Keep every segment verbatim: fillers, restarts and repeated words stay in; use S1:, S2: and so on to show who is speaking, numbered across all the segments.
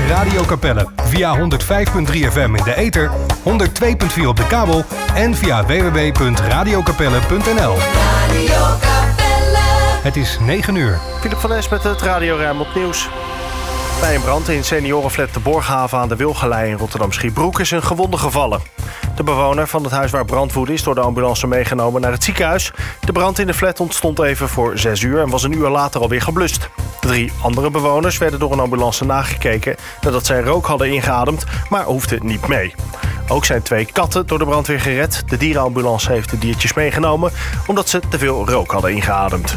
S1: Radio Capelle. Via honderd vijf komma drie F M in de ether, honderd twee komma vier op de kabel en via w w w punt radio capelle punt n l. Radio Capelle. Het is negen uur.
S2: Philip van Es met het Radio Rijnmond Nieuws. Bij een brand in seniorenflat de Borghaven aan de Wilgelei in Rotterdam-Schiebroek is een gewonde gevallen. De bewoner van het huis waar brand woedde is door de ambulance meegenomen naar het ziekenhuis. De brand in de flat ontstond even voor zes uur en was een uur later alweer geblust. De drie andere bewoners werden door een ambulance nagekeken nadat zij rook hadden ingeademd, maar hoefden niet mee. Ook zijn twee katten door de brandweer gered. De dierenambulance heeft de diertjes meegenomen omdat ze te veel rook hadden ingeademd.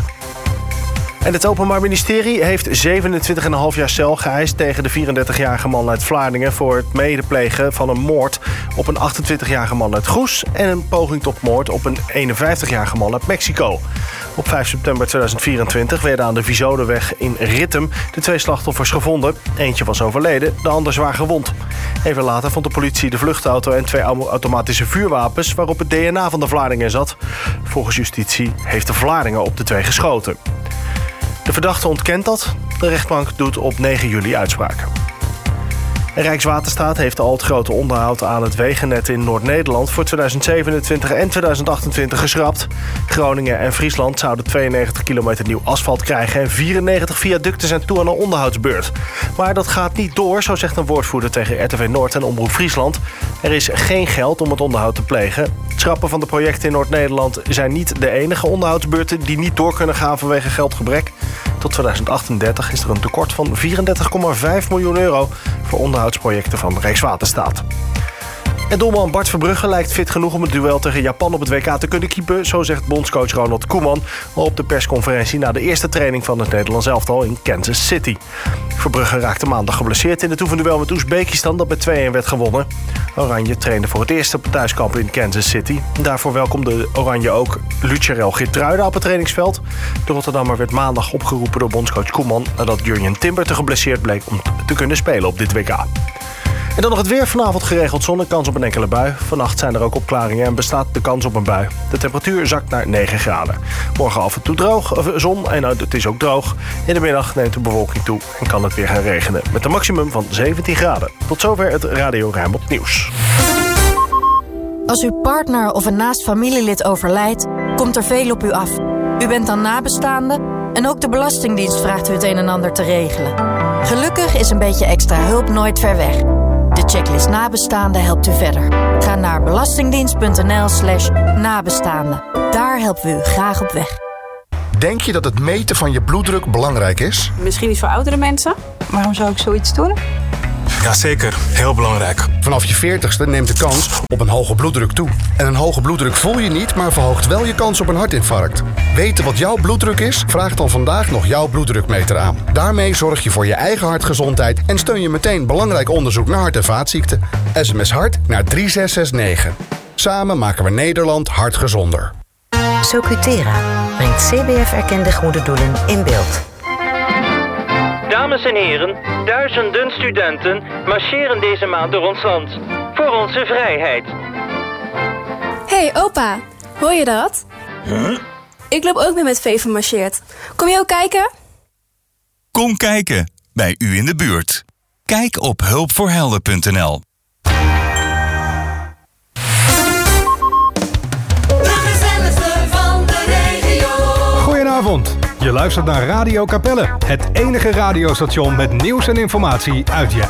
S2: En het Openbaar Ministerie heeft zevenentwintig komma vijf jaar cel geëist tegen de vierendertigjarige man uit Vlaardingen voor het medeplegen van een moord op een achtentwintigjarige man uit Goes en een poging tot moord op een eenenvijftigjarige man uit Mexico. Op vijf september tweeduizend vierentwintig werden aan de Vizodeweg in Rittem de twee slachtoffers gevonden. Eentje was overleden, de ander zwaar gewond. Even later vond de politie de vluchtauto en twee automatische vuurwapens waarop het D N A van de Vlaardingen zat. Volgens justitie heeft de Vlaardingen op de twee geschoten. De verdachte ontkent dat. De rechtbank doet op negen juli uitspraak. Rijkswaterstaat heeft al het grote onderhoud aan het wegennet in Noord-Nederland voor tweeduizend zevenentwintig en tweeduizend achtentwintig geschrapt. Groningen en Friesland zouden tweeënnegentig kilometer nieuw asfalt krijgen en vierennegentig viaducten zijn toe aan een onderhoudsbeurt. Maar dat gaat niet door, zo zegt een woordvoerder tegen R T V Noord en Omroep Friesland. Er is geen geld om het onderhoud te plegen. Het schrappen van de projecten in Noord-Nederland zijn niet de enige onderhoudsbeurten die niet door kunnen gaan vanwege geldgebrek. Tot tweeduizend achtendertig is er een tekort van vierendertig komma vijf miljoen euro voor onderhoudsprojecten van Rijkswaterstaat. En doelman Bart Verbrugge lijkt fit genoeg om het duel tegen Japan op het W K te kunnen keepen, zo zegt bondscoach Ronald Koeman op de persconferentie na de eerste training van het Nederlands elftal in Kansas City. Verbrugge raakte maandag geblesseerd in het oefenduel met Oezbekistan dat met twee-een werd gewonnen. Oranje trainde voor het eerst op het thuiskamp in Kansas City. Daarvoor welkomde Oranje ook Lucerel Geertruida op het trainingsveld. De Rotterdammer werd maandag opgeroepen door bondscoach Koeman nadat Jurjen Timber te geblesseerd bleek om te kunnen spelen op dit W K. En dan nog het weer. Vanavond geregeld zon en kans op een enkele bui. Vannacht zijn er ook opklaringen en bestaat de kans op een bui. De temperatuur zakt naar negen graden. Morgen af en toe droog, of zon en het is ook droog. In de middag neemt de bewolking toe en kan het weer gaan regenen. Met een maximum van zeventien graden. Tot zover het Radio Rijnmond Nieuws.
S3: Als uw partner of een naast familielid overlijdt, komt er veel op u af. U bent dan nabestaande en ook de Belastingdienst vraagt u het een en ander te regelen. Gelukkig is een beetje extra hulp nooit ver weg. De checklist nabestaanden helpt u verder. Ga naar belastingdienst.nl slash nabestaanden. Daar helpen we u graag op weg.
S4: Denk je dat het meten van je bloeddruk belangrijk is?
S5: Misschien niet voor oudere mensen. Waarom zou ik zoiets doen?
S6: Jazeker, heel belangrijk.
S4: Vanaf je veertigste neemt de kans op een hoge bloeddruk toe. En een hoge bloeddruk voel je niet, maar verhoogt wel je kans op een hartinfarct. Weten wat jouw bloeddruk is? Vraag dan vandaag nog jouw bloeddrukmeter aan. Daarmee zorg je voor je eigen hartgezondheid en steun je meteen belangrijk onderzoek naar hart- en vaatziekten. S M S hart naar drie zes zes negen. Samen maken we Nederland hartgezonder.
S7: Socutera brengt C B F-erkende goede doelen in beeld.
S8: Dames en heren, duizenden studenten marcheren deze maand door ons land. Voor onze vrijheid.
S9: Hey opa, hoor je dat?
S6: Huh?
S9: Ik loop ook mee met Veven marcheert. Kom je ook kijken?
S10: Kom kijken, bij u in de buurt. Kijk op hulpvoorhelden punt n l.
S1: Goedenavond. Je luistert naar Radio Capelle, het enige radiostation met nieuws en informatie uit je